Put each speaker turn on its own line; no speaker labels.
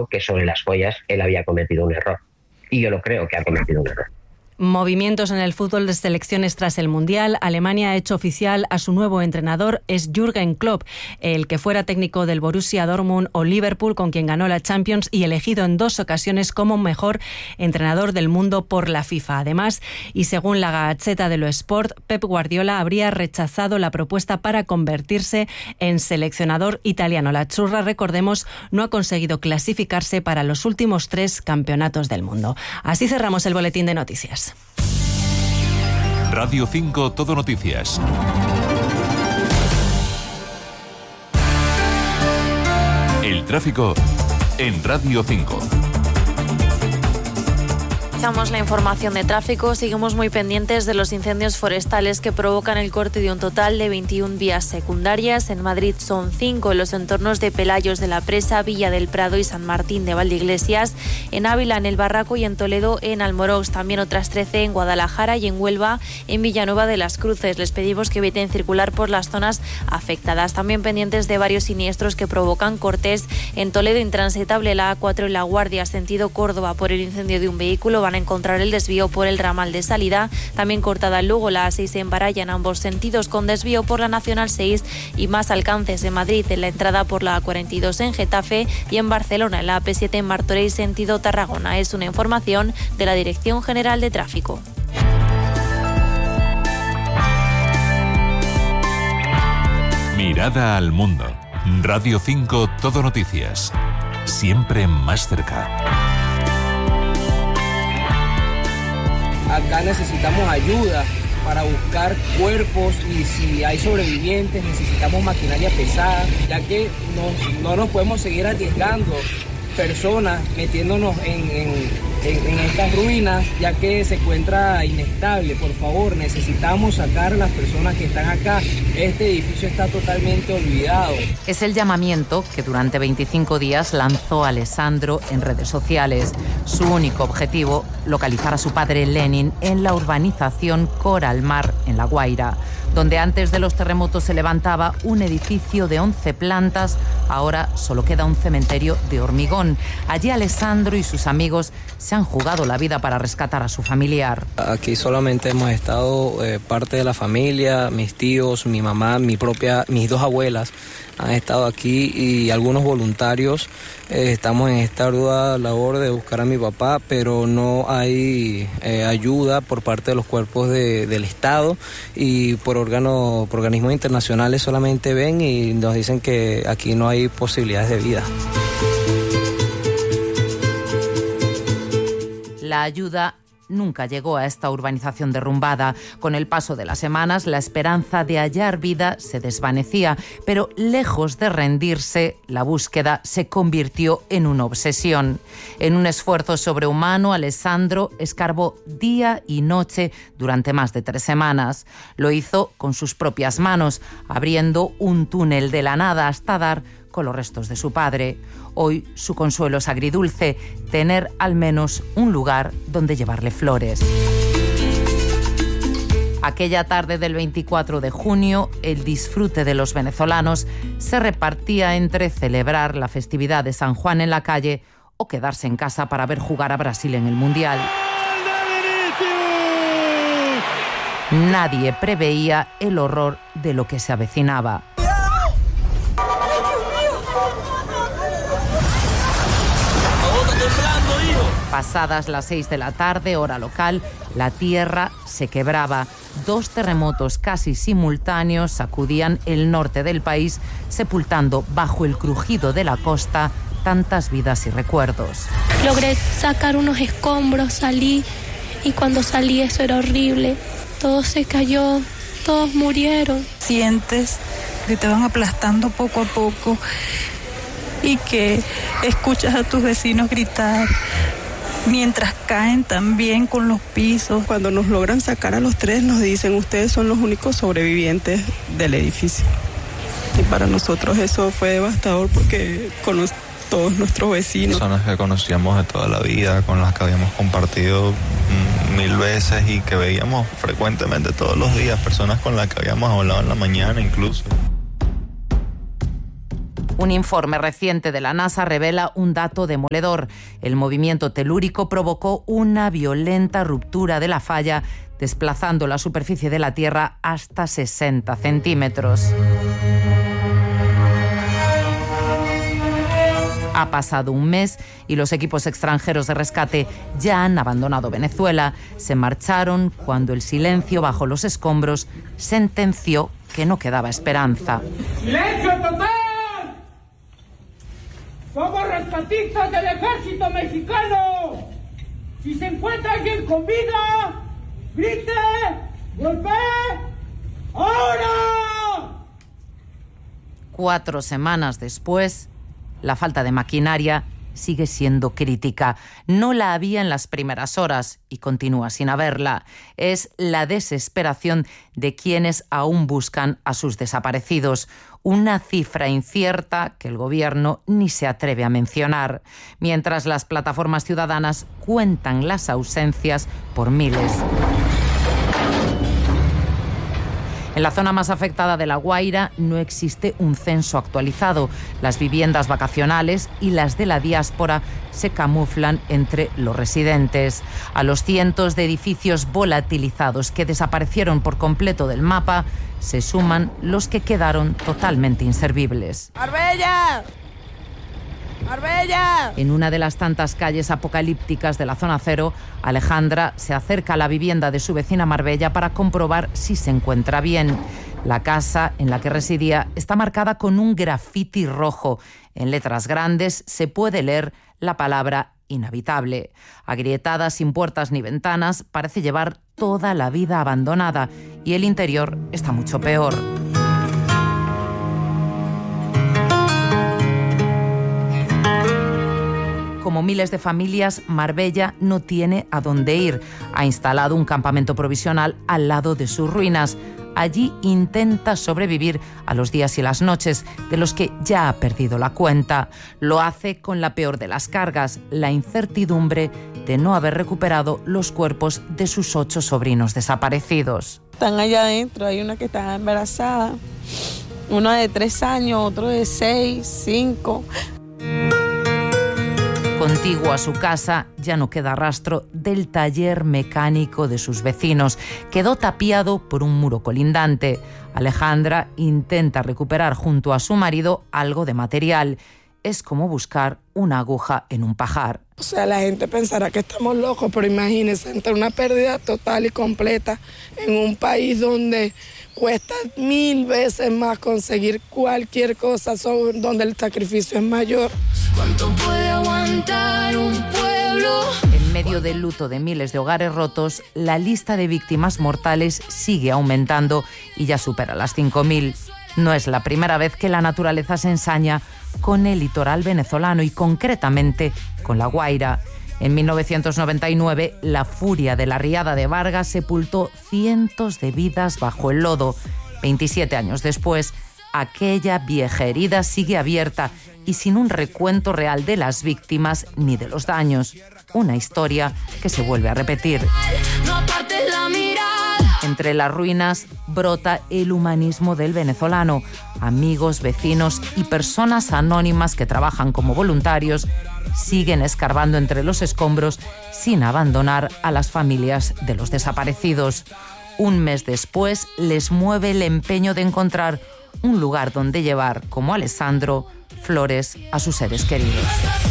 que sobre las joyas él había cometido un error. Y yo lo creo que ha cometido un error.
Movimientos en el fútbol de selecciones tras el Mundial. Alemania ha hecho oficial a su nuevo entrenador, es Jürgen Klopp, el que fuera técnico del Borussia Dortmund o Liverpool, con quien ganó la Champions y elegido en 2 ocasiones como mejor entrenador del mundo por la FIFA. Además, y según la Gazzetta dello Sport, Pep Guardiola habría rechazado la propuesta para convertirse en seleccionador italiano. La Azzurra, recordemos, no ha conseguido clasificarse para los últimos 3 campeonatos del mundo. Así cerramos el boletín de noticias.
Radio 5 Todo Noticias. El tráfico en Radio 5.
Damos la información de tráfico. Seguimos muy pendientes de los incendios forestales que provocan el corte de un total de 21 vías secundarias. En Madrid son 5 en los entornos de Pelayos de la Presa, Villa del Prado y San Martín de Valdeiglesias. En Ávila, en El Barraco y en Toledo, en Almorox. También otras 13 en Guadalajara y en Huelva, en Villanueva de las Cruces. Les pedimos que eviten circular por las zonas afectadas. También pendientes de varios siniestros que provocan cortes. En Toledo, intransitable la A4 en La Guardia, sentido Córdoba, por el incendio de un vehículo. Van a encontrar el desvío por el ramal de salida. También cortada en Lugo la A6 en Baraya en ambos sentidos, con desvío por la Nacional 6 y más alcances en Madrid en la entrada por la A42 en Getafe y en Barcelona en la AP7 en Martorell sentido Tarragona. Es una información de la Dirección General de Tráfico.
Mirada al mundo. Radio 5 Todo Noticias. Siempre más cerca.
Acá necesitamos ayuda para buscar cuerpos y si hay sobrevivientes necesitamos maquinaria pesada, ya que no nos podemos seguir arriesgando personas metiéndonos en estas ruinas, ya que se encuentra inestable. Por favor, necesitamos sacar a las personas que están acá. Este edificio está totalmente olvidado.
Es el llamamiento que durante 25 días lanzó Alessandro en redes sociales. Su único objetivo, localizar a su padre Lenin en la urbanización Coral Mar, en La Guaira, donde antes de los terremotos se levantaba un edificio de 11 plantas, ahora solo queda un cementerio de hormigón. Allí Alessandro y sus amigos se han jugado la vida para rescatar a su familiar.
Aquí solamente hemos estado parte de la familia, mis tíos, mi mamá, mis 2 abuelas han estado aquí y algunos voluntarios. Estamos en esta ardua labor de buscar a mi papá, pero no hay ayuda por parte de los cuerpos del Estado y por organismos internacionales. Solamente ven y nos dicen que aquí no hay posibilidades de vida.
La ayuda nunca llegó a esta urbanización derrumbada. Con el paso de las semanas, la esperanza de hallar vida se desvanecía, pero lejos de rendirse, la búsqueda se convirtió en una obsesión. En un esfuerzo sobrehumano, Alessandro escarbó día y noche durante más de 3 semanas. Lo hizo con sus propias manos, abriendo un túnel de la nada hasta dar con los restos de su padre. Hoy su consuelo es agridulce, tener al menos un lugar donde llevarle flores. Aquella tarde del 24 de junio, el disfrute de los venezolanos se repartía entre celebrar la festividad de San Juan en la calle o quedarse en casa para ver jugar a Brasil en el Mundial. Nadie preveía el horror de lo que se avecinaba. Pasadas las 6 de la tarde, hora local, la tierra se quebraba. 2 terremotos casi simultáneos sacudían el norte del país, sepultando bajo el crujido de la costa tantas vidas y recuerdos.
Logré sacar unos escombros, salí, y cuando salí eso era horrible. Todo se cayó, todos murieron.
Sientes que te van aplastando poco a poco y que escuchas a tus vecinos gritar mientras caen también con los pisos.
Cuando nos logran sacar a los 3 nos dicen: ustedes son los únicos sobrevivientes del edificio. Y para nosotros eso fue devastador porque con todos nuestros vecinos.
Personas que conocíamos de toda la vida, con las que habíamos compartido 1000 veces y que veíamos frecuentemente todos los días, personas con las que habíamos hablado en la mañana incluso.
Un informe reciente de la NASA revela un dato demoledor. El movimiento telúrico provocó una violenta ruptura de la falla, desplazando la superficie de la Tierra hasta 60 centímetros. Ha pasado un mes y los equipos extranjeros de rescate ya han abandonado Venezuela. Se marcharon cuando el silencio bajo los escombros sentenció que no quedaba esperanza.
¡Silencio total! Somos rescatistas del ejército mexicano. Si se encuentra alguien con vida, grite, golpee, ¡ahora!
4 semanas después, la falta de maquinaria sigue siendo crítica. No la había en las primeras horas y continúa sin haberla. Es la desesperación de quienes aún buscan a sus desaparecidos. Una cifra incierta que el gobierno ni se atreve a mencionar, mientras las plataformas ciudadanas cuentan las ausencias por miles. En la zona más afectada de La Guaira no existe un censo actualizado. Las viviendas vacacionales y las de la diáspora se camuflan entre los residentes. A los cientos de edificios volatilizados que desaparecieron por completo del mapa se suman los que quedaron totalmente inservibles.
¡Marbella! ¡Marbella!
En una de las tantas calles apocalípticas de la zona cero, Alejandra se acerca a la vivienda de su vecina Marbella para comprobar si se encuentra bien. La casa en la que residía está marcada con un grafiti rojo. En letras grandes se puede leer la palabra inhabitable. Agrietada, sin puertas ni ventanas, parece llevar toda la vida abandonada y el interior está mucho peor. Como miles de familias, Marbella no tiene a dónde ir. Ha instalado un campamento provisional al lado de sus ruinas. Allí intenta sobrevivir a los días y las noches, de los que ya ha perdido la cuenta. Lo hace con la peor de las cargas, la incertidumbre de no haber recuperado los cuerpos de sus 8 sobrinos desaparecidos.
Están allá adentro, hay una que está embarazada, uno de 3 años, otro de 6, 5...
Contiguo a su casa ya no queda rastro del taller mecánico de sus vecinos. Quedó tapiado por un muro colindante. Alejandra intenta recuperar junto a su marido algo de material. Es como buscar una aguja en un pajar.
O sea, la gente pensará que estamos locos, pero imagínense, entre una pérdida total y completa en un país donde cuesta 1000 veces más conseguir cualquier cosa, donde el sacrificio es mayor.
¿Cuánto puede aguantar un pueblo?
En medio del luto de miles de hogares rotos, la lista de víctimas mortales sigue aumentando y ya supera las 5000. No es la primera vez que la naturaleza se ensaña con el litoral venezolano y concretamente con La Guaira. En 1999, la furia de la riada de Vargas sepultó cientos de vidas bajo el lodo. 27 años después, aquella vieja herida sigue abierta y sin un recuento real de las víctimas ni de los daños. Una historia que se vuelve a repetir. Entre las ruinas brota el humanismo del venezolano. Amigos, vecinos y personas anónimas que trabajan como voluntarios siguen escarbando entre los escombros sin abandonar a las familias de los desaparecidos. Un mes después les mueve el empeño de encontrar un lugar donde llevar, como Alessandro, flores a sus seres queridos.